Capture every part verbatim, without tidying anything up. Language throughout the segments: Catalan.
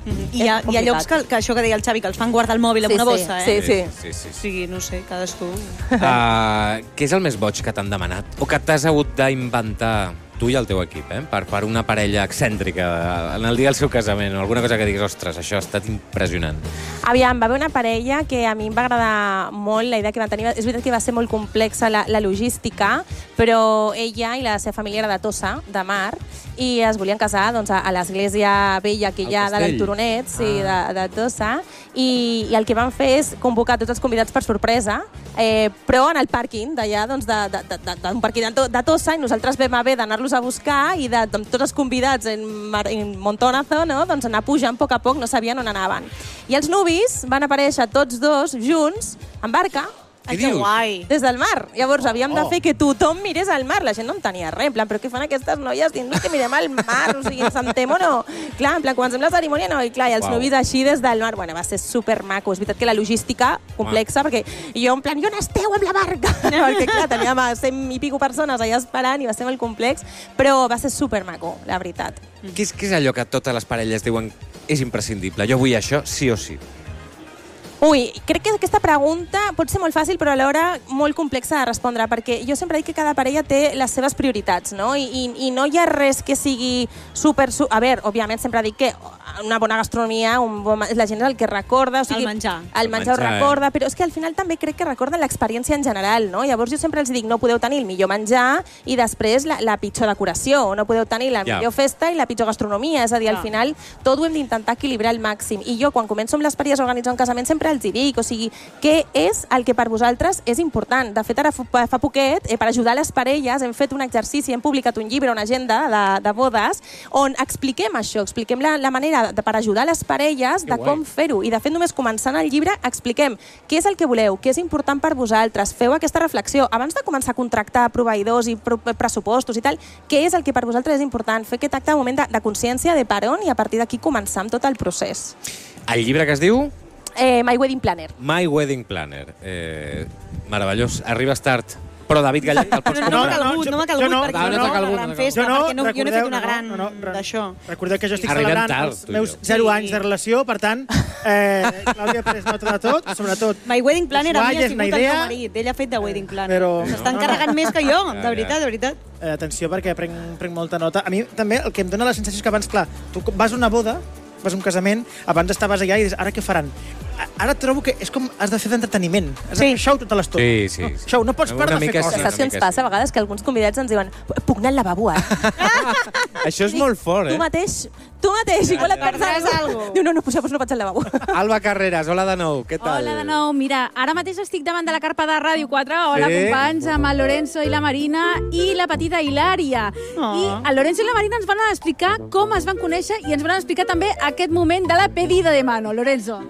I hi ha, hi ha llocs que, que això que deia el Xavi, que els fan guardar el mòbil en Sí, una sí, bossa, eh? sí, sí. Sí, sí, O sí. sigui, no sé, cadascú... Uh, què és el més boig que t'han demanat? O que t'has hagut d'inventar tu i el teu equip, eh? Per, per una parella excèntrica en el dia del seu casament, o alguna cosa que diguis, ostres, això ha estat impressionant. Aviam, va haver una parella que a mi em va agradar molt la idea que van tenir. És veritat que va ser molt complexa la, la logística, però ella i la seva família era de Tossa, de Mar, i es volien casar doncs, a, a l'església vella que hi ha de l'Alturonet, sí, ah. de, de Tossa, i, i el que van fer és convocar tots els convidats per sorpresa, eh, però en el pàrquing d'allà, doncs, d'un de, de, de, de, pàrquing de, de Tossa, i nosaltres vam haver d'anar-los a buscar i de, amb tots els convidats en, en montonazo, no? Doncs anar pujant a poc a poc, no sabien on anaven. I els nuvis van aparèixer tots dos junts en barca. Què dius? Guai. Des del mar. Llavors havíem Oh. de fer que tothom mirés al mar. La gent no en tenia res. En plan, però què fan aquestes noies dient que mirem al mar? O sigui, ens sentem o no? Clar, en plan, comencem la cerimònia, no? I clar, i els Uau. nuvis així des del mar. Bueno, va ser supermaco. És veritat que la logística complexa, perquè jo en plan, jo on esteu amb la barca? Perquè clar, teníem a cent i pico persones allà esperant i va ser molt complex, però va ser supermaco, la veritat. Què és, què és allò que totes les parelles diuen és imprescindible? Jo vull això sí o sí. Ui, crec que aquesta pregunta pot ser molt fàcil, però alhora molt complexa de respondre, perquè jo sempre dic que cada parella té les seves prioritats, no? I, i, i no hi ha res que sigui super... Su a veure, òbviament, sempre dic que una bona gastronomia, un bon, la gent és el que recorda... O sigui, El menjar. El menjar ho menjar, recorda, però és que al final també crec que recorden l'experiència en general, no? Llavors jo sempre els dic, no podeu tenir el millor menjar i després la, la pitjor decoració, o no podeu tenir la Ja. millor festa i la pitjor gastronomia, és a dir, al Clar. final tot ho hem d'intentar equilibrar al màxim. I jo, quan començo amb les parelles a organitzar un casament, sempre els hi dic, o sigui, què és el que per vosaltres és important? De fet, ara fa, fa poquet, eh, per ajudar les parelles, hem fet un exercici, hem publicat un llibre, una agenda de, de bodes, on expliquem això, expliquem la, la manera de, per ajudar les parelles de com fer-ho. I, de fet, només començant el llibre, expliquem què és el que voleu, què és important per vosaltres, feu aquesta reflexió. Abans de començar a contractar proveïdors i pro pressupostos i tal, què és el que per vosaltres és important? Fer aquest acte de moment de, de consciència, de per on, i a partir d'aquí començar amb tot el procés. El llibre que es diu Eh, My Wedding Planner. My Wedding Planner. Eh, meravellós. Arribes tard. Però David Gallec el pots No, no m'ha comprar. calgut, no m'ha jo calgut, no, perquè no, jo no no, t'ha calgut, la gran no. festa, Jo no, perquè no, jo no he fet recordeu, una no, gran no, no, d'això. Recordeu que jo estic Arribem celebrant tard, els tu i meus jo. zero Sí. anys de relació, per tant, eh, Clàudia ha pres nota de tot, sobretot... My Wedding Planner a mi ha Usual és sigut una el idea, meu marit. Ell ha fet de Wedding Planner. però... S'està no, no. encarregant més que jo, Ja, de veritat, ja. de veritat. Eh, atenció, perquè prenc, prenc molta nota. A mi també el que em dóna la sensació és que abans, clar, tu vas a una boda, vas a un casament, abans estaves allà i dius, ara què faran? Ara trobo que és com has de fer d'entreteniment. Has de Sí. fer show tota l'estona. Sí, sí, No, sí. show, no pots Una parar de fer mica coses. sí, Saps què ens passa a vegades? Que alguns convidats ens diuen puc anar al lavabo, ara? Això és molt fort, Tu eh? mateix, tu mateix, igual et Perdràs penses... algo. Diu, no, no, pues, pues no vaig al lavabo. Alba Carreras, hola de nou, què tal? Hola de nou. Mira, ara mateix estic davant de la carpa de Ràdio quatre. Hola, Sí? companys, amb el Lorenzo i la Marina i la petita Hilària. Oh. I el Lorenzo i la Marina ens van explicar com es van conèixer i ens van explicar també aquest moment de la pedida de mano. Lorenzo.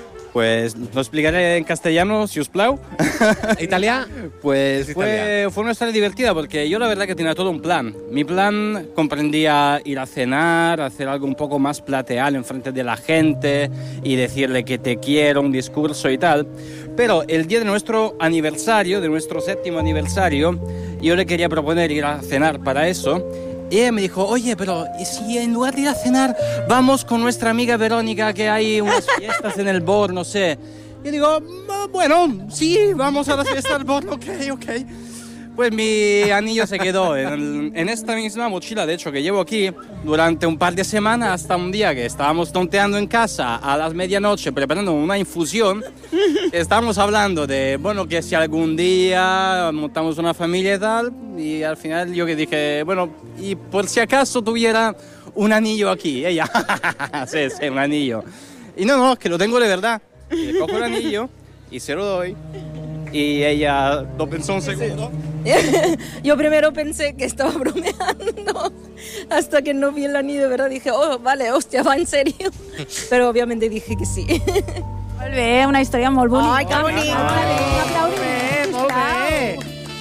Pues lo explicaré en castellano, si os plau. Italià? Pues Es fue, italiano. fue una historia divertida porque yo la verdad que tenía todo un plan. Mi plan comprendía ir a cenar, hacer algo un poco más plateal en frente de la gente y decirle que te quiero, un discurso y tal. Pero el día de nuestro aniversario, de nuestro séptimo aniversario, yo le quería proponer ir a cenar para eso. Y ella me dijo, oye, pero ¿y si en lugar de ir a cenar vamos con nuestra amiga Verónica, que hay unas fiestas en el B O R, no sé? Y digo, bueno, sí, vamos a la fiesta del B O R, ok, ok. Pues mi anillo se quedó en, en esta misma mochila, de hecho, que llevo aquí durante un par de semanas, hasta un día que estábamos tonteando en casa a las medianoche preparando una infusión. Estábamos hablando de, bueno, que si algún día montamos una familia y tal, y al final yo que dije, bueno, y por si acaso tuviera un anillo aquí, ella, sí, sí, un anillo. Y no, no, que lo tengo de verdad. Y le cojo el anillo y se lo doy. Y ella lo pensó un segundo. Yo primero pensé que estaba bromeando, hasta que no vi el anillo, de verdad dije, oh, vale, hostia, va en serio. Pero obviamente dije que sí. Molt bé, una història molt bonica. Ai, que bonic. Un Molt aplaudiment, bé, molt bé.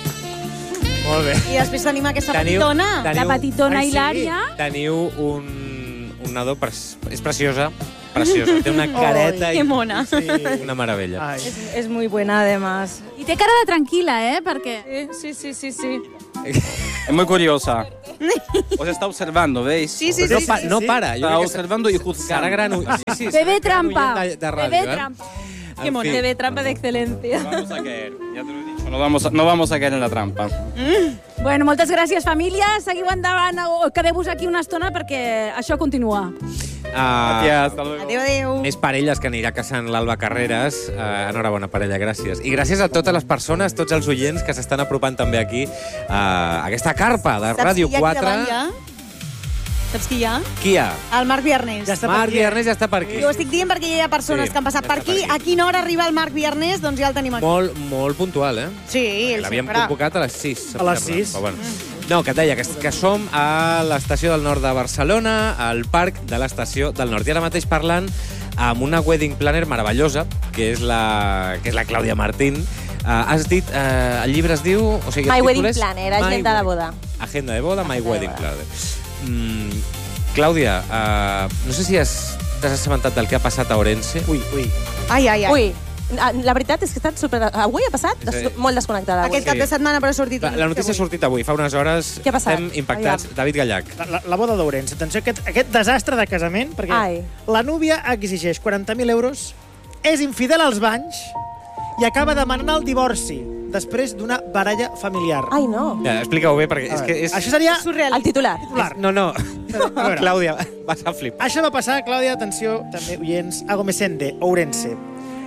Molt bé. I després tenim aquesta Teniu- petitona. teniu- La petitona Ai, sí. Hilària. Teniu un, un nadó, pres, és preciosa, preciosa. Té una careta que i mona. Sí. una meravella. Ai. Es, es muy buena, además. I té cara de tranquil·la, eh? Perquè... Sí, sí, sí, sí. Es muy curiosa. Os está observando, ¿veis? Sí, sí, no, sí. pa sí, no sí. para. Está observando y juzgando. Serà gran... Sí, sí, Bebé serà gran trampa. oient De, de ràdio, Bebé eh? trampa. Qué mono. Te ve trampa de excelencia. No vamos a caer, ya te lo he dicho. No vamos a, no vamos a caer en la trampa. Bueno, moltes gràcies, família. Seguiu endavant o quedeu-vos aquí una estona perquè això continua. Uh, Gràcies, hasta luego. Adéu, adéu. Més parelles que anirà caçant l'Alba Carreras. Uh, enhorabona, parella, gràcies. I gràcies a totes les persones, tots els oients que s'estan apropant també aquí a aquesta carpa de Saps Ràdio qui hi ha aquí quatre. davant, ja? Saps qui hi ha? Qui hi ha? El Marc Viarnés. Ja està per Marc aquí, eh? Viarnés ja està per aquí. Jo ho estic dient perquè hi ha persones Sí, que han passat ja per està aquí. per aquí. A quina hora arriba el Marc Viarnés? Doncs ja el tenim aquí. Molt, molt puntual, eh? Sí, ell L'havíem sempre. convocat a les sis. em A les sembla. sis. Però bueno. No, que et deia que, que som a l'estació del nord de Barcelona, al parc de l'estació del nord. I ara mateix parlant amb una wedding planner meravellosa, que és la, que és la Clàudia Martín. Uh, has dit, uh, el llibre es diu... O sigui, My el títol Wedding és Planner, My agenda de Wedding- boda. Agenda de boda, My Agenda de Wedding boda. Planner. Mm, Clàudia, uh, no sé si has, t'has assabentat del que ha passat a Orense. Ui, ui. Ai, ai, ai. Ui, la veritat és que he estat super... Avui ha passat Sí. des... molt desconnectada. Avui. Aquest cap de setmana però ha sortit... La, la notícia ha sortit avui, fa unes hores. Què ha passat? Estem impactats. Aviam. David Gallac. La, la, la boda d'Ourense. Atenció, aquest, aquest desastre de casament, perquè Ai. la núvia exigeix quaranta mil euros, és infidel als banys i acaba demanant el divorci després d'una baralla familiar. Ai, no. Ja, explica-ho bé, perquè A és veure, que és... Això seria... Surrealista. El titular. titular. No, no. A veure. Clàudia, vas a flipar. Això va passar, Clàudia, atenció, també oients, a Gomesende, Ourense.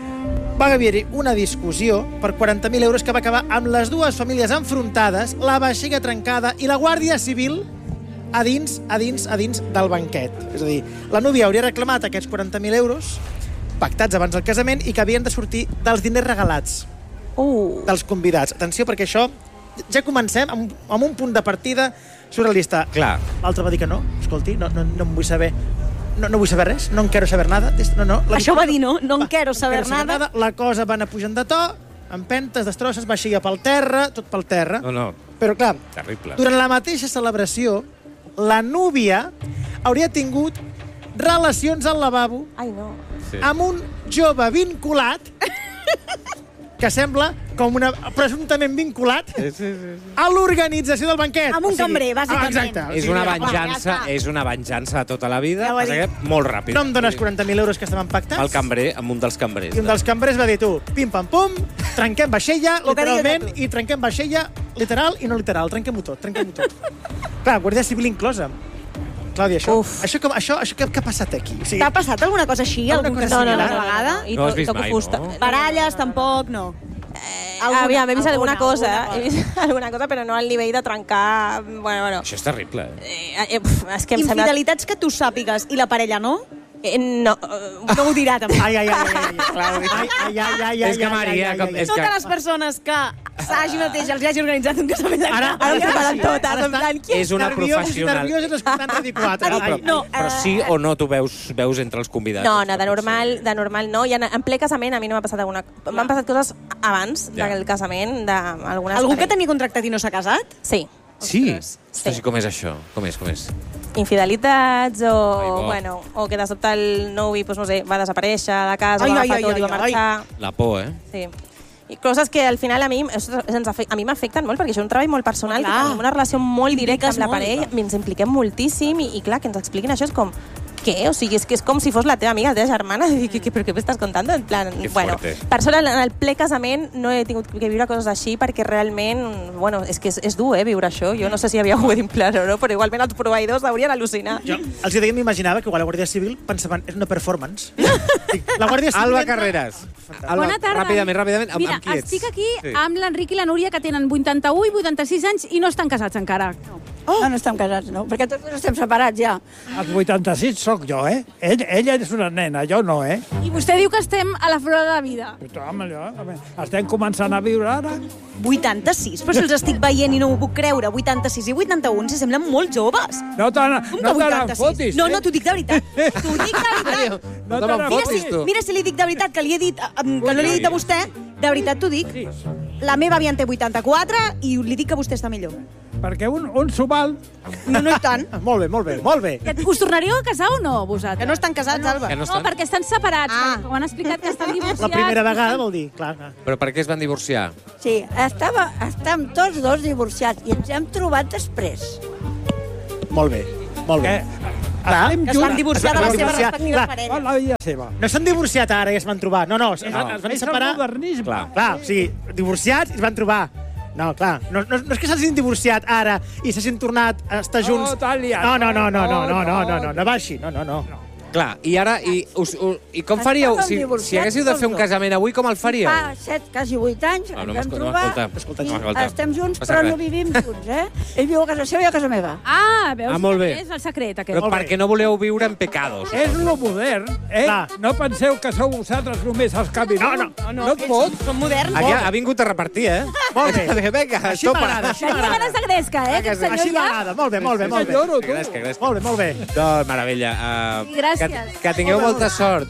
Va haver-hi una discussió per quaranta mil euros que va acabar amb les dues famílies enfrontades, la vaixella trencada i la Guàrdia Civil a dins, a dins, a dins del banquet. És a dir, la núvia hauria reclamat aquests quaranta mil euros pactats abans del casament i que havien de sortir dels diners regalats Uh. dels convidats. Atenció, perquè això ja comencem amb, amb un punt de partida surrealista. Clar. L'altre va dir que no, escolti, no, no, no em vull saber... No, no vull saber res, no en quero saber nada. No, no. La Això va dir, no? No en quero saber quero nada. La cosa va anar pujant de to, empentes, destrosses, vaixella pel terra, tot pel terra. No, no, Però, clar, terrible. durant la mateixa celebració, la núvia hauria tingut relacions al lavabo Ai, no. Sí. amb un jove vinculat que sembla com una presumptament vinculat Sí, sí, sí. a l'organització del banquet. Amb un cambrer, bàsicament. Ah, exacte. O És sigui, una home, venjança, ja està. és una venjança de tota la vida, Ja ho ha passa que molt ràpid. No em dones quaranta mil euros que estaven pactats? El cambrer, amb un dels cambrers. I un dels cambrers va dir, tu, pim-pam-pum, trenquem vaixella, Lo que digues literalment, tu. i trenquem vaixella, literal i no literal, trenquem-ho tot, trenquem-ho tot. Clar, Guàrdia Civil inclosa. Clàudia, això, Uf. això, com, això, això què, què ha passat aquí? O sigui, T'ha passat alguna cosa així? Alguna Algun cosa casament No, no, no, alguna no, no, vegada? I No has to- vist toco mai, fusta. no? Baralles, tampoc, no. Eh, Alguna- aviam, he vist alguna, alguna- cosa, alguna he vist alguna cosa, però no al nivell de trencar... Bueno, bueno. Això és terrible. Eh, eh, pf, és que em sembla... Infidelitats que tu sàpigues i la parella no? Eh, no, eh, No ho dirà, tampoc. Ai, ai, ai, ai, ai, Clàudia. Ai, ai, ai, ai, ai, És que, ai, Maria, ai, com- ai, ai. és que- Totes les persones que s'hagi mateix els hagi organitzat un casament de Ara, Clàudia. Ara ho preparen sí. tot, ara Ara en plan... estan És una nerviosos i professional. nervioses escoltant Ràdio quatre. No, Ai, però, ai. no, però eh, sí o no tu veus, veus entre els convidats? No, Això no, de pot normal, ser. de normal no. I en, en ple casament a mi no m'ha passat alguna... M'han passat coses abans Ja. del casament d'algunes... Algú que tenia contractat i no s'ha casat? Sí. Sí? Sí. Ostres, i com és això? Com és, com és? Infidelitats o, Ai, bo. bueno, o que de sobte el novi, doncs, no sé, va desaparèixer de casa, Ai, va ai, agafar ai, tot i va ai, marxar... La por, eh? Sí. I coses que al final a mi, això ens afecta, a mi m'afecten molt perquè això és un treball molt personal, que Clar. tenim una relació molt directa T'impliques amb la molt, parella, ens impliquem moltíssim i, i clar, que ens expliquin això és com què? O sigui, és que és com si fos la teva amiga, la teva germana, i que, que, però què m'estàs contant? En plan, Que bueno, fuerte. per sort en el ple casament no he tingut que viure coses així perquè realment, bueno, és que és, és dur, eh, viure això. Jo no sé si hi havia wedding planner o no, però igualment els proveïdors haurien al·lucinat. Jo els hi deia, m'imaginava que igual la Guàrdia Civil pensaven és una performance. Dic, la Guàrdia Civil... Alba entra- Carreras. Alba, Bona tarda. Ràpidament, ràpidament, amb, Mira, amb qui ets? estic aquí Sí. amb l'Enric i la Núria, que tenen vuitanta-u i vuitanta-sis anys i no estan casats encara. Oh. No, no estem casats, no, perquè tots estem separats ja. Els vuitanta-sis sóc jo, eh? Ell, ella és una nena, jo no, eh? I vostè diu que estem a la flor de la vida. Però, home, allò, home, estem començant a viure ara. vuitanta-sis? Però si els estic veient i no m'ho puc creure. vuitanta-sis i vuitanta-un si semblen molt joves. No te Com no que te vuitanta-sis? n'enfotis, No, eh? no, t'ho dic de veritat. T'ho dic de veritat. No te te Mira m'enfotis, si, tu. mira si li dic de veritat, que li he dit, eh, que no li he dit a vostè, de veritat t'ho dic. La meva aviam té vuitanta-quatre i li dic que vostè està millor. Perquè un, un s'ho val. No, no i tant. Ah, molt bé, molt bé, molt bé. Us tornaríeu a casar o no, vosaltres? Que no estan casats, Alba. Que no No, estan? perquè estan separats. Ah. perquè Com han explicat que estan divorciats. La primera vegada vol dir, clar, clar. Però per què es van divorciar? Sí, estava, estàvem tots dos divorciats i ens hem trobat després. Molt bé, molt bé. Clar, que es van divorciar de les seves respectives parelles. La vida seva. no s'han divorciat ara i es van trobar. No, no, es, No. es van És el separar. modernisme. Clar. Clar, o sigui, divorciats i es van trobar. No, clar, no, no, no és que s'hagin divorciat ara i s'hagin tornat a estar junts. Oh, t'han liat. No, no, no, no, no, no, no, No, no, no, no va així, no, no, no. Clar, i ara, i, us, us, i com faríeu? Si, si haguéssiu de fer un casament avui, com el faríeu? Fa set, quasi vuit anys, No, ens no vam m'escolta, trobar m'escolta. Escolta, i m'escolta. estem junts, Passa però res. no vivim junts, eh? Ell viu a casa seva i jo a casa meva. Ah, veus? Ah, molt bé. És el secret, aquest. Però perquè no voleu viure en pecados. És lo modern, eh? Clar. No penseu que sou vosaltres només els caminants. No, No, no, No es pot. Són moderns. Aquí ha, ha vingut a repartir, eh? Molt bé. Vinga, Així topa. m'agrada, així Tenia ganes m'agrada. de gresca, eh, aquest senyor Així ja. m'agrada, molt bé, molt bé, molt bé. Lloro, tu. Gràcies, gràcies. Molt bé, molt bé. Doncs, meravella. Uh, Gràcies. Que, que tingueu molta sort.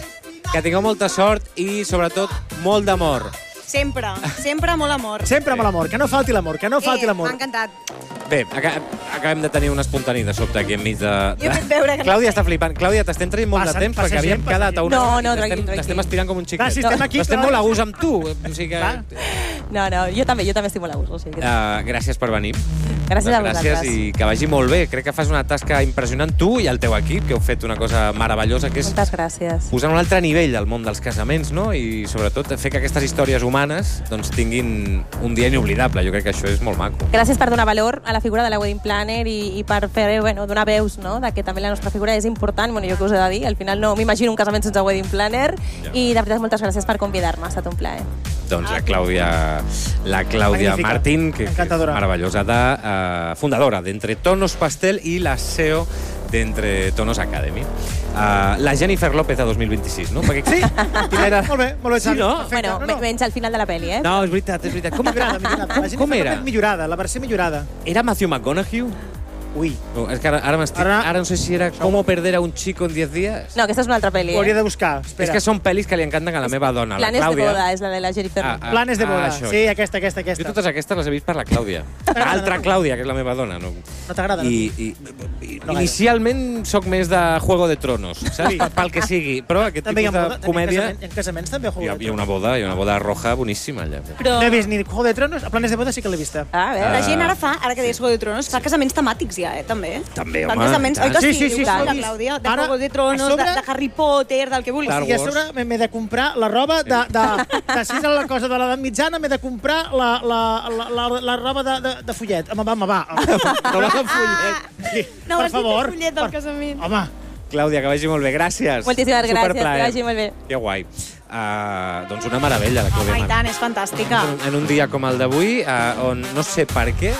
Que tingueu molta sort i, sobretot, molt d'amor. Sempre, sempre molt amor. Sempre amb l'amor, que no falti l'amor, que no falti Eh, l'amor. M'ha encantat. Bé, aca acabem de tenir un espontani de sobte aquí enmig de... de... Jo he fet veure que no Clàudia sé. està flipant. Clàudia, t'estem traient molt Passa- de temps passa perquè havíem gent, passa quedat a una... gent. No, no, T'estem- tranquil, tranquil. T'estem aspirant com un xiquet. Clar, si estem aquí, Estem clar. molt a gust amb tu. O sigui que... Clar. No, no, jo també, jo també estic molt a gust. O sigui que... Uh, gràcies per venir. Gràcies a Gràcies vosaltres. i que vagi molt bé. Crec que fas una tasca impressionant tu i el teu equip, que heu fet una cosa meravellosa, que és Moltes gràcies. posar un altre nivell al món dels casaments, no? I sobretot fer que aquestes històries humanes doncs, tinguin un dia inoblidable. Jo crec que això és molt maco. Gràcies per donar valor a la figura de la wedding planner i, i per fer, bueno, donar veus, no?, de que també la nostra figura és important. Bueno, jo què us he de dir? Al final no m'imagino un casament sense wedding planner. Ja. I de veritat, moltes gràcies per convidar-me. Ha estat un plaer. Doncs la Clàudia, la Clàudia Magnífica. Martín, que, que és Encantadora. meravellosa, de, uh, fundadora d'Entre Tonos Pastel i la C E O d'Entre Tonos Academy. Uh, la Jennifer López de dos mil vint-i-sis, no? Perquè, sí, quina era? Molt bé, molt bé, Sí, Xavi. no? Perfecte. Bueno, no, no. menys al final de la pel·li, eh? No, és veritat, és veritat. Com, Millorada, millorada. La com, Jennifer com era? López millorada, la versió millorada. Era Matthew McConaughey? Ui, No, és que ara, ara, m'estic, Ara- ara no sé si era Cómo perder a un chico en diez días. No, aquesta és una altra pel·li, ho hauria eh? de buscar. És Espera. que són pel·lis que li encanten a la meva dona, la Planes de Clàudia. boda, és la de la Jennifer. Ah, ah, Planes de boda. ah, això. Sí, aquesta, aquesta, Jo aquesta. totes aquestes les he vist per la Clàudia. L'altra Clàudia, que és la meva dona. No? No t'agrada? I, i, i No gaire. inicialment sóc més de Juego de Tronos, saps? Sí. Pel que sigui. Però aquest També hi ha tipus boda, de també hi ha comèdia... casament- en casaments també Hi ha, hi ha una boda, hi ha una boda roja boníssima allà. Però No he vist ni Juego de Tronos, a Planes de boda sí que l'he vista. Ah, a veure. la gent ara fa, ara que deies Juego de Tronos, fa casaments temàtics ja, eh, també. També, Fan home, casaments, i tant. oi que sí? Sí, sí, sí, Clar, sí, la sí. Clàudia, de Ara, Juego de Tronos, a sobre- de, de Harry Potter, del que vulguis. Star I a Wars. sobre m'he de comprar la roba de, de, de si és la cosa de l'edat mitjana, m'he de comprar la, la, la, la, la roba de, de, de follet. Home, va, home, va. Roba de follet. Sí, No, per has dit favor. el follet del Per- casament. Home, Clàudia, que vagi molt bé. Gràcies. Moltíssimes gràcies, Superplaer. que vagi molt bé. Que guai. Uh, doncs una meravella, la Clàudia Home, i Martín. tant, és fantàstica. En, en un dia com el d'avui, uh, on no sé per què,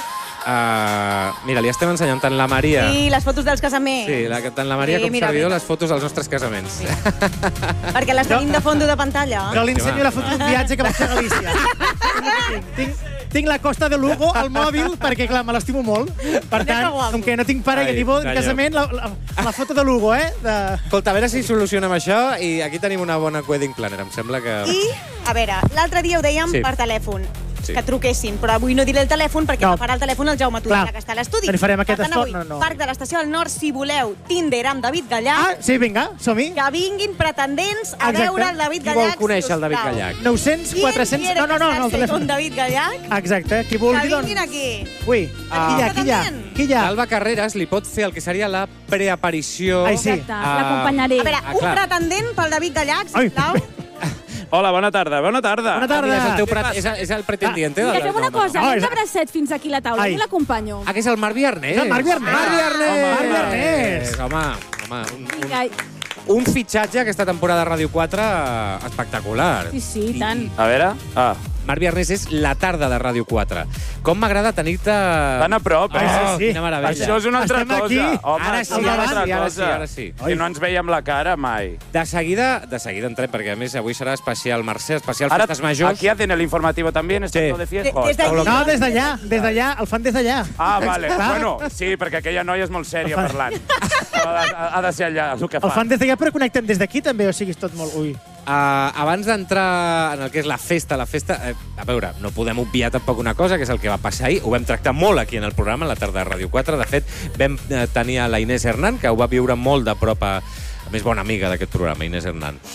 uh, mira, li estem ensenyant tant la Maria... I les fotos dels casaments. Sí, la, tant la Maria Sí, com mira, servidor, mira. les fotos dels nostres casaments. Sí. Perquè les tenim de fondo de pantalla. però li ensenyo va. la foto d'un viatge que vaig fer a Galícia. tinc, tinc, tinc la Costa de Lugo al mòbil, perquè, clar, me l'estimo molt. Per Mira tant, que guapo. com que no tinc pare Ai, i ni bo en d'allò. casament, la, la, la foto de Lugo, eh? De... Escolta, a veure si solucionem això i aquí tenim una bona wedding planner. Em sembla que... I, a veure, l'altre dia ho dèiem Sí. per telèfon, Sí. que truquessin, però avui no diré el telèfon perquè No. no. farà el telèfon el Jaume Tudela, Clar. que està a l'estudi. Li farem aquest Per tant, esforç, avui, no, no. Parc de l'Estació del Nord, si voleu, Tinder amb David Gallà, Ah, sí, vinga, som-hi. que vinguin pretendents a Exacte. veure el David Qui vol Gallac. conèixer el David sisplau. Gallac? nou cents, ¿Quién quatre cents... quiere No, no, no, no, el casarse telèfon. con David Gallac? Exacte, qui Que vulgui, vinguin doncs... aquí. Ui, Ah. qui hi ha, qui hi ha? Qui hi ha? L'Alba Carreras li pot fer el que seria la preaparició... Ai, sí. Exacte, Ah, l'acompanyaré. A veure, Ah, un clar. pretendent pel David Gallac, Ai. sisplau. Hola, bona tarda, bona tarda. Bona Ah, tarda. mira, és el teu pret... és, el, és el pretendiente. Mira, del- fem una no, no. cosa, no. anem No, de bracet fins aquí a la taula. Ai. Jo l'acompanyo. Ah, que és el Marc Viarnés. És el Marc Viarnés. Marc Viarnés. Home, Marc Viarnés. Home, home, un, un, Vinga, un fitxatge aquesta temporada de Ràdio quatre eh, espectacular. sí, sí, i tant. A veure... Ah, Marc Viarnés és la tarda de Ràdio quatre. Com m'agrada tenir-te... tan a prop, eh? Ai, sí, sí. Quina meravella. Això és una altra Estem cosa. aquí. Home, Ara això sí, és una ara altra sí, ara cosa. sí, ara sí. Que no ens veiem la cara mai. De seguida, de seguida entrem, perquè a més avui serà especial Mercè, especial Ahora, Festes Majors. aquí hacen el informativo también, ¿es Sí. de fiesta? De- des d'aquí. No, des d'allà, des d'allà, el fan des d'allà. Ah, vale. Clar. Bueno, sí, perquè aquella noia és molt sèria parlant. Però ha, ha de ser allà el que El fa. fan des d'allà, però connectem des d'aquí també, o sigui, és tot molt... Ui. Uh, abans d'entrar en el que és la festa, la festa, eh, a veure, no podem obviar tampoc una cosa, que és el que va passar ahir. Ho vam tractar molt aquí en el programa, a la tarda de Ràdio quatre. De fet, vam eh, tenir a la Inés Hernán, que ho va viure molt de prop, a, a més bona amiga d'aquest programa, Inés Hernán.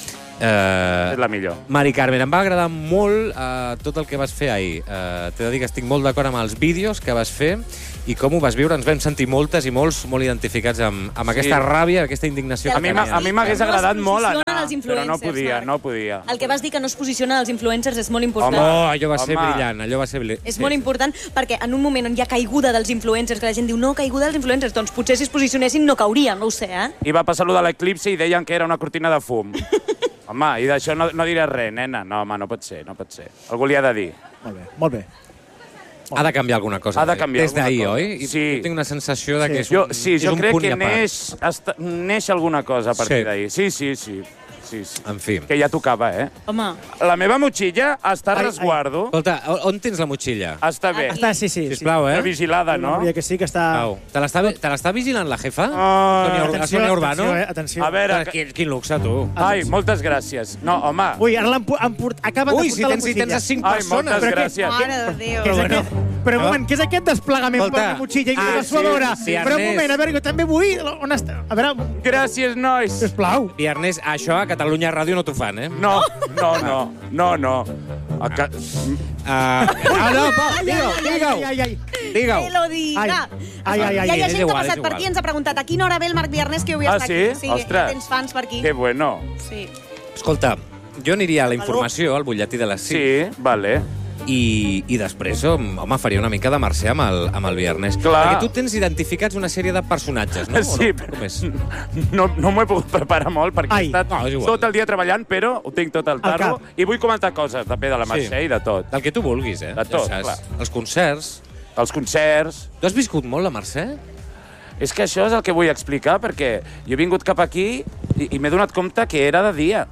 Uh, És la millor. Mari Carmen, em va agradar molt uh, tot el que vas fer ahir. Uh, T'he de dir que estic molt d'acord amb els vídeos que vas fer i com ho vas viure. Ens vam sentir moltes i molts molt identificats amb, amb Sí. aquesta ràbia, aquesta indignació. A mi m'ha- a mi m'hagués agradat molt anar, posicionen els però no influencers, podia, Marc. no podia. El que vas dir que no es posicionen els influencers és molt important. Oh, allò va ser Home. brillant, allò va ser brillant. És molt important perquè en un moment on hi ha caiguda dels influencers, que la gent diu no, caiguda dels influencers, doncs potser si es posicionessin no caurien, no ho sé, eh? I va passar allò de l'eclipse i deien que era una cortina de fum. Home, i d'això no, no diré res, nena. No, home, no pot ser, no pot ser. Algú li ha de dir. Molt bé, molt bé. Ha de canviar alguna cosa. Ha de canviar Des d'ahir, alguna cosa. oi? I Sí. Jo tinc una sensació de que és Jo, un, sí, és jo un crec punt i que a part. neix, hasta, neix alguna cosa a partir Sí. d'ahir. Sí, sí, sí. Sí, sí. En fi. Que ja tocava, eh? Home, La meva motxilla està a Ai, ai. resguardo. Escolta, on- on tens la motxilla? Està bé. Està, sí, sí. Sisplau, Està eh? vigilada, No? no? Maria, que sí, que està... Pau, te l'està te l'està vigilant la jefa? Ah, Sonia, Ur- atenció, Sonia Urbano? atenció, eh? Atenció. A veure... Quin, quin luxe, tu. Ai, moltes gràcies. No, home. Ui, ara l'han pu- han port... acaben Ui, de si portar tens, la si tens motxilla. a cinc Ai, persones. moltes Però què- gràcies. mare de Déu. Què és Però aquest? Però un No. moment, què és aquest desplegament Escolta, per la motxilla i ah, la sí, suadora? sí, Però un Ernest. moment, a veure, jo també vull... On està? A veure, Gràcies, nois. sisplau. Viernes, això a Catalunya Ràdio no t'ho fan, eh? No, no, no. No, no. A ca... Uh, ah, no, Pau, digue-ho, digue-ho. Ai, ai, Digue-ho. que lo diga. Ai, ai, ai, ai, Ja hi ha és gent igual, que ha és passat per igual. aquí i ens ha preguntat a quina hora ve el Marc Viernes que jo vull Ah, estar sí? aquí. Sí, Ostres. tens fans per aquí. Que bueno. Sí. Escolta, jo aniria a la informació, al butlletí de les cinc, Sí, vale. i, i després, home, faria una mica de Mercè amb el, amb el Viernes. Clar. Perquè tu tens identificats una sèrie de personatges, no? Sí, O no? Com és? no, no m'ho he pogut preparar molt perquè Ai. he estat No, és igual. tot el dia treballant, però ho tinc tot al tarro cap. i vull comentar coses de de la Mercè Sí. i de tot. Del que tu vulguis, eh? De tot, Ja saps. clar. Els concerts. Els concerts... Tu has viscut molt la Mercè? És que això és el que vull explicar, perquè jo he vingut cap aquí i, i m'he donat compte que era de dia.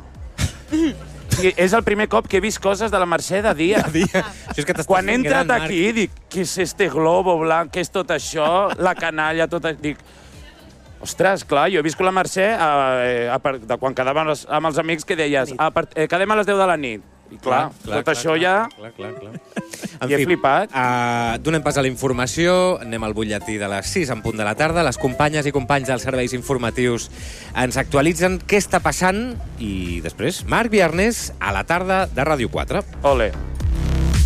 I és el primer cop que he vist coses de la Mercè de dia. Això és que t'estàs Quan he fent entrat gran, Marc. aquí, dic, què és este globo blanc, què és tot això, la canalla, tot... a- Dic, ostres, clar, jo he viscut la Mercè a, a, a, de quan quedàvem amb els, amb els amics que deies, a, part, eh, quedem a les deu de la nit. I clar, clar, tot clar, això clar, ja... Clar, clar, clar. I he flipat. Uh, donem pas a la informació, anem al butlletí de les sis en punt de la tarda. Les companyes i companys dels serveis informatius ens actualitzen què està passant i després Marc Viernes a la tarda de Ràdio quatre. Ole.